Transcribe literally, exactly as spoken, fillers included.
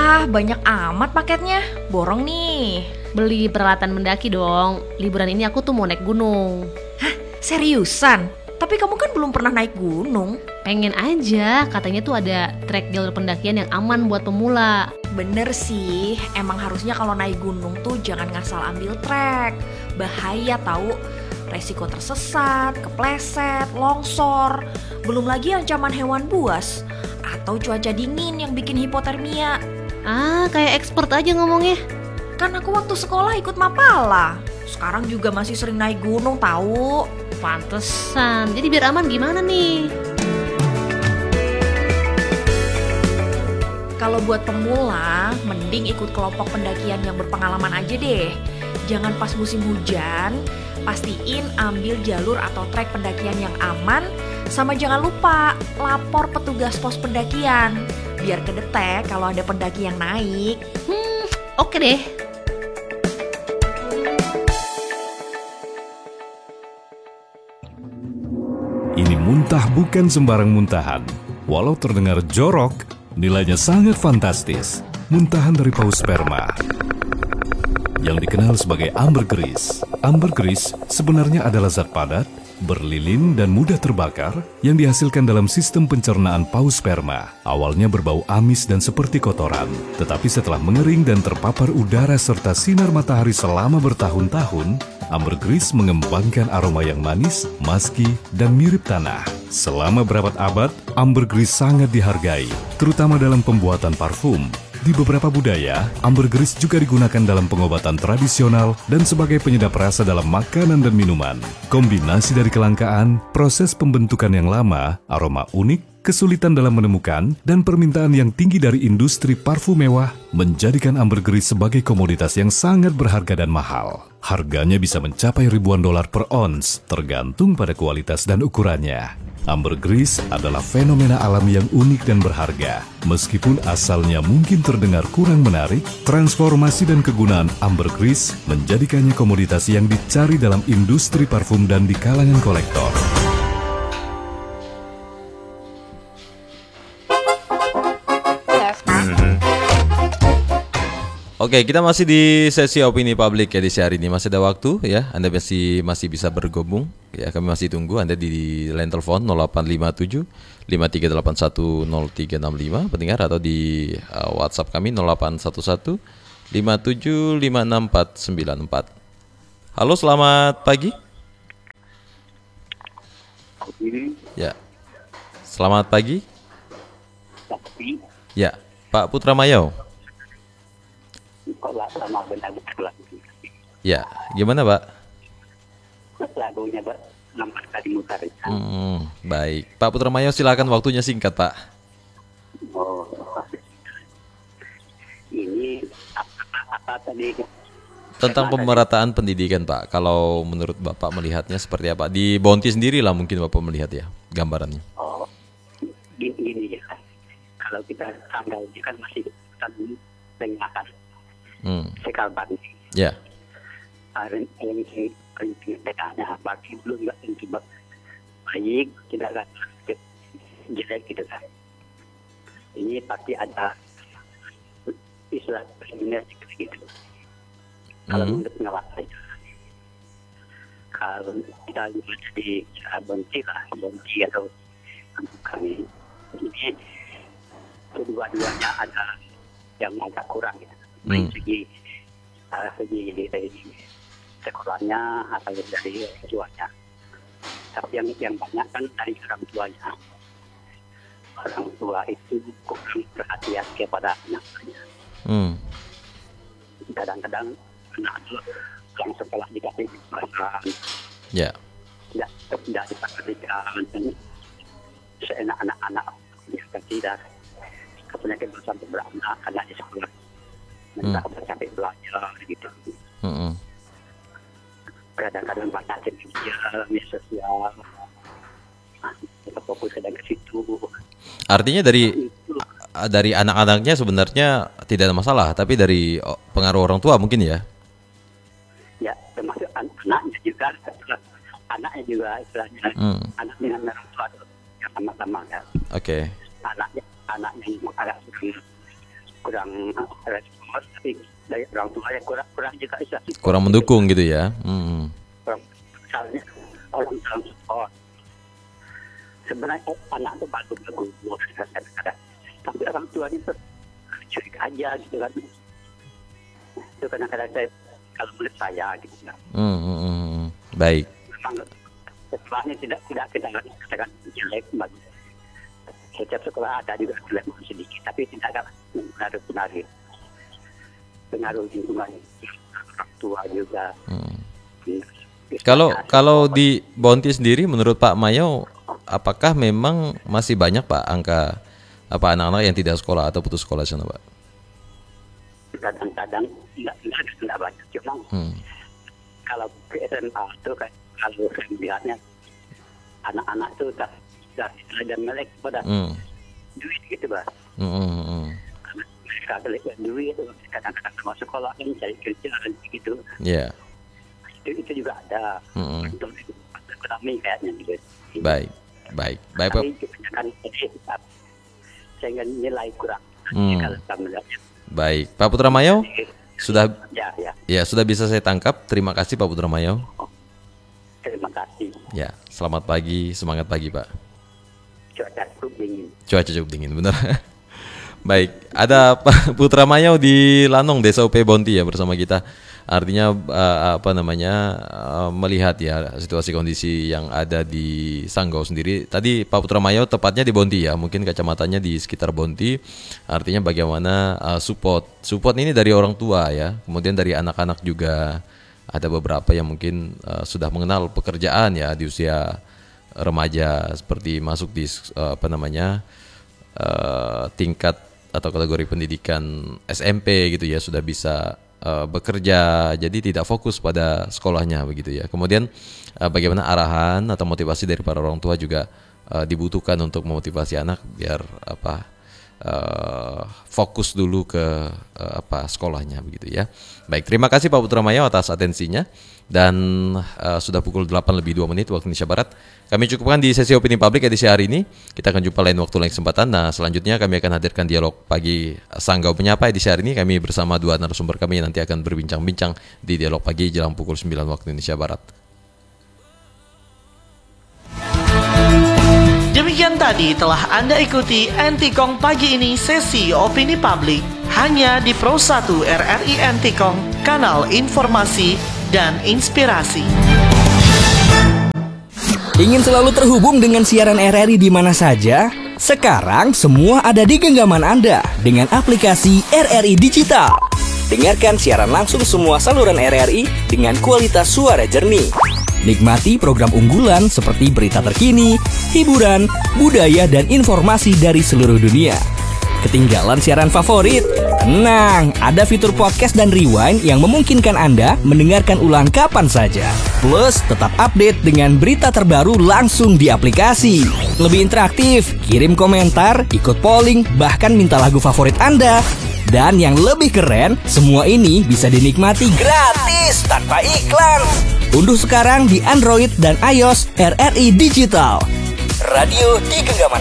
Ah, banyak amat paketnya. Borong nih. Beli peralatan mendaki dong. Liburan ini aku tuh mau naik gunung. Hah, seriusan? Tapi kamu kan belum pernah naik gunung. Pengen aja, katanya tuh ada trek jalur pendakian yang aman buat pemula. Bener sih, emang harusnya kalau naik gunung tuh jangan ngasal ambil trek. Bahaya tahu, resiko tersesat, kepleset, longsor. Belum lagi ancaman hewan buas atau cuaca dingin yang bikin hipotermia. Ah, kayak expert aja ngomongnya. Kan aku waktu sekolah ikut Mapala. Sekarang juga masih sering naik gunung tahu. Pantesan. Jadi biar aman gimana nih? Kalau buat pemula, mending ikut kelompok pendakian yang berpengalaman aja deh. Jangan pas musim hujan, pastiin ambil jalur atau trek pendakian yang aman. Sama jangan lupa lapor petugas pos pendakian, biar kedetek kalau ada pendaki yang naik. Hmm, oke deh. Ini muntah bukan sembarang muntahan. Walau terdengar jorok, nilainya sangat fantastis. Muntahan dari paus sperma yang dikenal sebagai ambergris. Ambergris sebenarnya adalah zat padat, berlilin dan mudah terbakar yang dihasilkan dalam sistem pencernaan paus sperma. Awalnya berbau amis dan seperti kotoran, tetapi setelah mengering dan terpapar udara serta sinar matahari selama bertahun-tahun, ambergris mengembangkan aroma yang manis, maski, dan mirip tanah. Selama berabad-abad, ambergris sangat dihargai, terutama dalam pembuatan parfum. Di beberapa budaya, ambergris juga digunakan dalam pengobatan tradisional dan sebagai penyedap rasa dalam makanan dan minuman. Kombinasi dari kelangkaan, proses pembentukan yang lama, aroma unik, kesulitan dalam menemukan, dan permintaan yang tinggi dari industri parfum mewah menjadikan ambergris sebagai komoditas yang sangat berharga dan mahal. Harganya bisa mencapai ribuan dolar per ons, tergantung pada kualitas dan ukurannya. Ambergris adalah fenomena alam yang unik dan berharga. Meskipun asalnya mungkin terdengar kurang menarik, transformasi dan kegunaan ambergris menjadikannya komoditas yang dicari dalam industri parfum dan di kalangan kolektor. Oke, kita masih di sesi opini publik ya di hari ini. Masih ada waktu ya. Anda masih masih bisa bergabung. Ya, kami masih tunggu Anda di line telepon nol delapan lima tujuh lima tiga delapan satu nol tiga enam lima pendengar, atau di uh, WhatsApp kami nol delapan satu satu lima tujuh lima enam empat sembilan empat. Halo, selamat pagi. Ya. Selamat pagi. Ya, Pak Putra Mayau. Ya, gimana Pak? Lagunya Pak, nampak tadi mutar. Hmm, baik, Pak Putra Mayau, silakan, waktunya singkat Pak. Oh, ini apa, apa tadi? Tentang pemerataan pendidikan Pak, kalau menurut Bapak melihatnya seperti apa? Di Bounty sendiri lah mungkin Bapak melihat ya, gambarannya. Oh, gini, gini ya, kalau kita tanggalnya kan masih kan dengarkan. Hmm. Sekalban. Ya. Hari ini petanya bagi belum nggak tentu baik, tidak kan jelek gitu kan. Ini pasti ada istilah sebenarnya gitu. Kalau Hmm. menurut pengawas saya, kalau kita lihat di Bonti lah, Bonti atau kami ini kedua-duanya ada yang agak kurang gitu. Baik Hmm. segi uh, segi dari sekolahnya atau dari orang tuanya. Tapi yang yang banyak kan dari orang tuanya. Orang tua itu kurang perhatian kepada anaknya. Hmm. Kadang-kadang anak itu pulang sekolah dikasih makan, Ya. tidak tidak diperhatikan, dan seenak anak-anak dia tidak punya kebiasaan beranak anak di sekolah. Mereka hmm. sampai belajar gitu. Hmm. Kadang-kadang banyak media, media sosial. Nah, kita fokus kadang ke situ. Artinya dari dari anak-anaknya sebenarnya tidak ada masalah, tapi dari pengaruh orang tua mungkin ya. Ya, termasuk an- anaknya juga, anaknya juga istilahnya Hmm. anak dengan orang tua yang sama-sama kan. Oke. Anaknya anaknya yang agak kurang kurang respons, tapi dari orang tua yang kurang kurang juga bisa Kurang mendukung gitu ya. Hmm. kurang, misalnya orang kurang support. Sebenarnya oh, anak itu bagus-bagus kadang-kadang, tapi orang tua itu curiga aja gitu kan. Itu kadang-kadang saya, kalau menurut saya gitu kan. Hmm, hmm, hmm. Baik. Memang sekolahnya tidak tidak kita katakan jelek, bagus. Setiap sekolah ada juga jelek sedikit, tapi tidak ada pengaruh-pengaruh pengaruh lingkungan orang tua juga. Hmm. Kalau kalau di Bonti sendiri, menurut Pak Mayo, apakah memang masih banyak Pak angka apa anak-anak yang tidak sekolah atau putus sekolah sana Pak? Kadang-kadang tidak tidak tidak banyak, cuma Hmm. kalau ke S M A itu kan kalau saya melihatnya anak-anak itu sudah sudah ada melek pada Hmm. duit gitu Pak. Hmm, hmm, hmm. Mereka melek duit itu kadang-kadang mau sekolah kan cari kerja dan begitu. Ya. Itu itu juga ada Hmm. untuk ekonomi kayaknya gitu. Baik, baik, baik Pak. Tapi kebanyakan jadi saya nilai kurang. Hmm. Kalau saya melihatnya. Baik, Pak Putra Mayo sudah Ya, ya. ya sudah bisa saya tangkap. Terima kasih Pak Putra Mayo. Terima kasih. Ya, selamat pagi, semangat pagi Pak. Cuaca cukup dingin. Cuaca cukup dingin, benar. Baik, ada Pak Putra Mayo di Lanong, Desa U P Bonti ya bersama kita. Artinya uh, apa namanya uh, melihat ya situasi kondisi yang ada di Sanggau sendiri. Tadi Pak Putra Mayo tepatnya di Bonti ya, mungkin kacamatanya di sekitar Bonti. Artinya bagaimana uh, support support ini dari orang tua ya, kemudian dari anak-anak juga. Ada beberapa yang mungkin uh, sudah mengenal pekerjaan ya di usia remaja, seperti masuk di uh, apa namanya uh, tingkat atau kategori pendidikan S M P gitu ya, sudah bisa uh, bekerja, jadi tidak fokus pada sekolahnya begitu ya. Kemudian uh, bagaimana arahan atau motivasi dari para orang tua juga uh, dibutuhkan untuk memotivasi anak biar apa uh, fokus dulu ke uh, apa sekolahnya begitu ya. Baik, terima kasih Pak Putra Mayo atas atensinya. Dan uh, sudah pukul delapan lebih dua menit waktu Indonesia Barat. Kami cukupkan di sesi opini publik edisi hari ini. Kita akan jumpa lain waktu, lain kesempatan. Nah, selanjutnya kami akan hadirkan dialog pagi Sanggau Menyapa edisi hari ini. Kami bersama dua narasumber kami nanti akan berbincang-bincang di dialog pagi jelang pukul sembilan waktu Indonesia Barat. Demikian tadi telah Anda ikuti Antikong pagi ini sesi opini publik hanya di Pro satu R R I Antikong, kanal informasi dan inspirasi. Ingin selalu terhubung dengan siaran R R I di mana saja? Sekarang semua ada di genggaman Anda dengan aplikasi R R I Digital. Dengarkan siaran langsung semua saluran R R I dengan kualitas suara jernih. Nikmati program unggulan seperti berita terkini, hiburan, budaya, dan informasi dari seluruh dunia. Ketinggalan siaran favorit? Tenang, ada fitur podcast dan rewind yang memungkinkan Anda mendengarkan ulang kapan saja. Plus, tetap update dengan berita terbaru langsung di aplikasi. Lebih interaktif, kirim komentar, ikut polling, bahkan minta lagu favorit Anda. Dan yang lebih keren, semua ini bisa dinikmati gratis tanpa iklan. Unduh sekarang di Android dan iOS R R I Digital. Radio di genggaman